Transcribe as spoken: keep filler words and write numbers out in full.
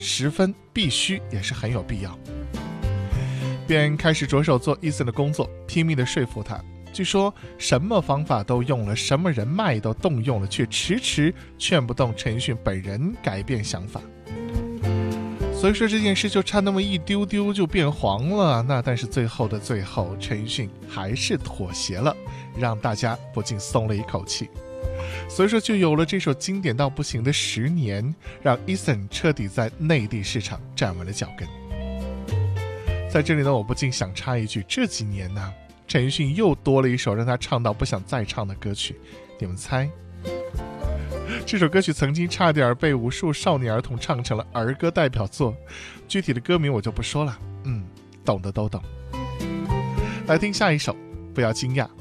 十分必须也是很有必要。便开始着手做 Eason 的工作，拼命地说服他。据说什么方法都用了，什么人脉都动用了，却迟迟劝不动陈奕迅本人改变想法。所以说这件事就差那么一丢丢就变黄了。那但是最后的最后，陈奕迅还是妥协了，让大家不禁松了一口气。所以说就有了这首经典到不行的《十年》，让 Eason 彻底在内地市场站稳了脚跟。在这里呢，我不禁想插一句，这几年呢，陈奕迅又多了一首让他唱到不想再唱的歌曲，你们猜？这首歌曲曾经差点被无数少年儿童唱成了儿歌代表作，具体的歌名我就不说了，嗯，懂的都懂。来听下一首，不要惊讶，